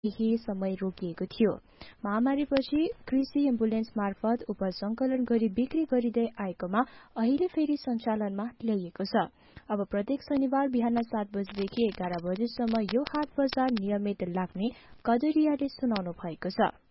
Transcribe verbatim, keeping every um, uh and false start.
केही समय रोकिएको थियो। महामारीपछि कृषि एम्बुलेन्स मार्फत उपज संकलन गरी बिक्री गरिँदै आएकोमा अहिले फेरि सञ्चालनमा ल्याइएको छ। अब प्रत्येक शनिबार बिहान सात बजेदेखि एघार बजेसम्म यो हाट बजार नियमित लाग्ने कदरियाले सुनाउनु भएको छ।